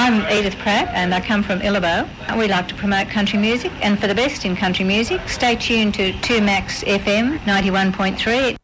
I'm Edith Pratt and I come from Illabo. We like to promote country music, and for the best in country music, stay tuned to 2Max FM 91.3.